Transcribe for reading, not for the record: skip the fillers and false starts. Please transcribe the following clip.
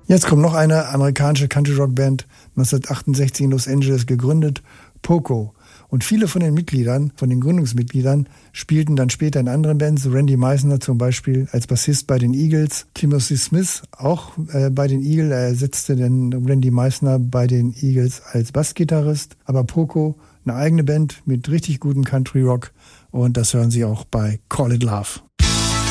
Jetzt kommt noch eine amerikanische Country-Rock-Band, 1968 in Los Angeles gegründet, Poco. Und viele von den Mitgliedern, von den Gründungsmitgliedern, spielten dann später in anderen Bands. Randy Meisner zum Beispiel als Bassist bei den Eagles. Timothy Smith auch bei den Eagles. Er ersetzte den Randy Meisner bei den Eagles als Bassgitarrist. Aber Poco, eine eigene Band mit richtig gutem Country Rock. Und das hören Sie auch bei Call It Love.